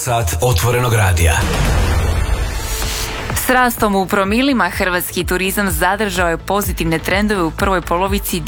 Sat otvorenog radija. S rastom u promilima hrvatski turizam zadržao je pozitivne trendove u prvoj polovici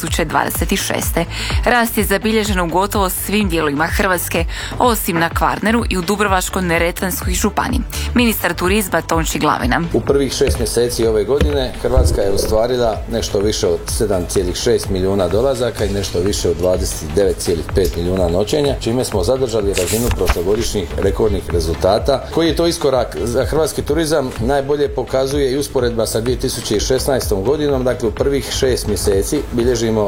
2026. Rast je zabilježen u gotovo svim dijelovima Hrvatske, osim na Kvarneru i u Dubrovačko-neretvanskoj županiji. Ministar turizma Tonči Glavina. U prvih 6 mjeseci ove godine Hrvatska je ostvarila nešto više od 7,6 milijuna dolazaka i nešto više od 29,5 milijuna noćenja, čime smo zadržali razinu prošlogodišnjih rekordnih rezultata. Koji je to iskorak za hrvatski turizam najbolje pokazuje i usporedba sa 2016. godinom. Dakle, u prvih 6 mjeseci bilježimo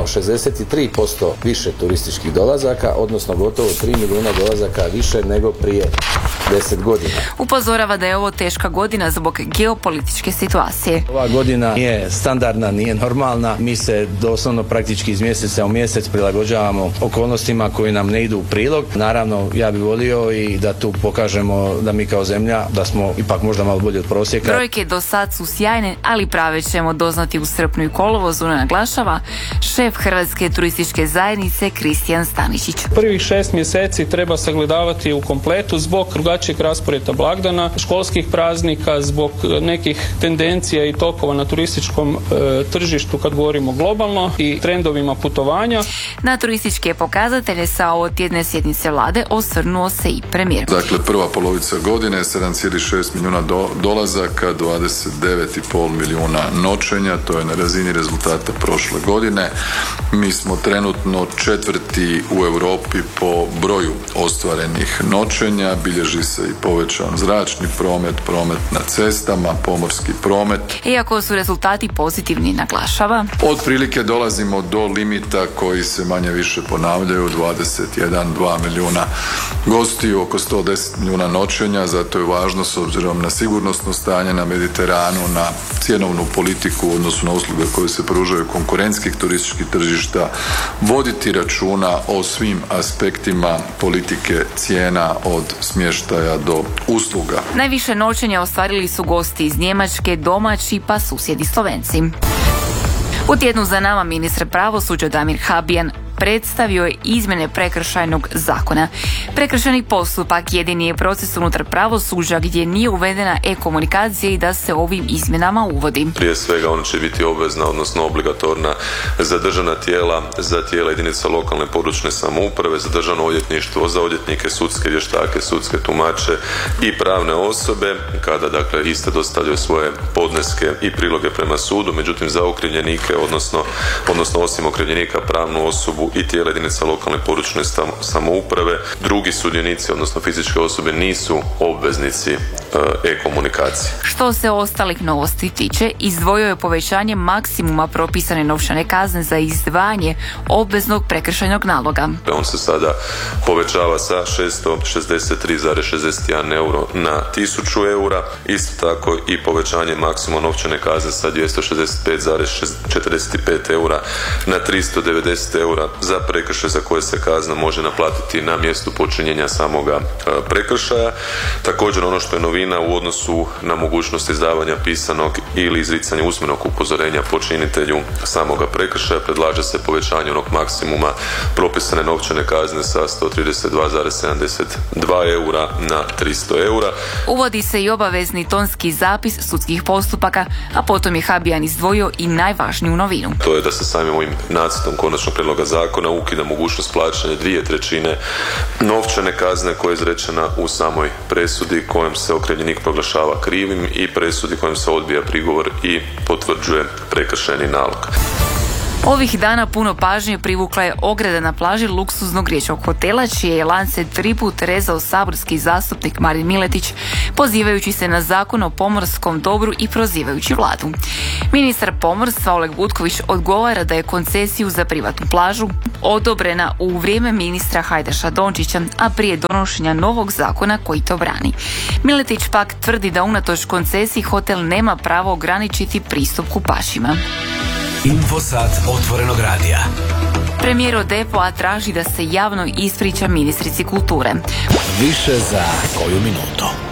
63% više turističkih dolazaka, odnosno gotovo 3 milijuna dolazaka više nego prije 10 godina. Upozorava da je ovo teška godina zbog geopolitičke situacije. Ova godina nije standardna, nije normalna. Mi se doslovno praktički iz mjeseca u mjesec prilagođavamo okolnostima koji nam ne idu u prilog. Naravno, ja bih volio i da tu pokažemo da mi kao zemlja, da smo ipak možda malo bolje od prosjeka. Brojke do sad su sjajne, ali prave ćemo doznati u srpnju i kolovozu, naglašava šef Hrvatske turističke zajednice Kristijan Staničić. Prvih 6 mjeseci treba sagledavati u kompletu zbog drugačijeg rasporeda blagdana, školskih praznika, zbog nekih tendencija i tokova na turističkom tržištu kad govorimo globalno i trendovima putovanja. Na turističke pokazatelje sa ovotjedne sjednice vlade osvrnuo se i premijer. Dakle, prva polovica godine 7,6 milijuna dolazaka, 29,5 milijuna noćenja, to je na razini rezultata prošle godine. Mi smo trenutno 4. u Europi po broju ostvarenih noćenja, bilježi se i povećan zračni promet, promet na cestama, pomorski promet. Iako su rezultati pozitivni, naglašava. Otprilike dolazimo do limita koji se manje više ponavljaju, 21-2 milijuna gostiju, oko 110 milijuna noćenja, zato je važno s obzirom na sigurnosno stanje na Mediteranu, na cjenovnu politiku u odnosu na usluge koje se pružaju konkurentskih turističkih tržišta, voditi računa o svim aspektima politike cijena od smještaja do usluga. Najviše noćenja ostvarili su gosti iz Njemačke, domaći pa susjedi Slovenci. U tjednu za nama ministar pravosuđa Damir Habijan predstavio je izmjene prekršajnog zakona. Prekršajni postupak jedini je proces unutar pravosuđa gdje nije uvedena e-komunikacija i da se ovim izmjenama uvodi. Prije svega ona će biti obvezna, odnosno obligatorna za državna tijela, za tijela jedinica lokalne područne samouprave, za državno odvjetništvo, za odvjetnike, sudske vještake, sudske tumače i pravne osobe, kada dakle iste dostavljaju svoje podneske i priloge prema sudu. Međutim, za okrivljenike, odnosno osim okrivljenika, pravnu osobu i tijela jedinica lokalne područne samouprave, drugi sudionici, odnosno fizičke osobe, nisu obveznici e-komunikacije. Što se ostalih novosti tiče, izdvojio je povećanje maksimuma propisane novčane kazne za izdvajanje obveznog prekršajnog naloga. On se sada povećava sa 663,61 euro na 1000 eura, isto tako i povećanje maksimuma novčane kazne sa 265,45 eura na 390 eura za prekršaj za koje se kazna može naplatiti na mjestu počinjenja samoga prekršaja. Također ono što je novina u odnosu na mogućnost izdavanja pisanog ili izricanja usmenog upozorenja počinitelju samoga prekršaja, predlaže se povećanje onog maksimuma propisane novčane kazne sa 132,72 eura na 300 eura. Uvodi se i obavezni tonski zapis sudskih postupaka, a potom je Habijan izdvojio i najvažniju novinu. To je da se samim ovim nacrtom konačnog prijedloga zakona ukida mogućnost plaćanja 2/3 novčane kazne koja je izrečena u samoj presudi kojom se okrivljenik proglašava krivim i presudi kojom se odbija prigovor i potvrđuje prekršajni nalog. Ovih dana puno pažnje privukla je ograda na plaži luksuznog riječkog hotela, čije je lance 3 put rezao saborski zastupnik Marin Miletić, pozivajući se na zakon o pomorskom dobru i prozivajući vladu. Ministar pomorstva Oleg Butković odgovara da je koncesiju za privatnu plažu odobrena u vrijeme ministra Hajdaša Dončića, a prije donošenja novog zakona koji to brani. Miletić pak tvrdi da unatoč koncesiji hotel nema pravo ograničiti pristup kupašima. Infosat otvorenog radija. Premijer od DPO-a traži da se javno ispriča ministrici kulture. Više za koju minutu.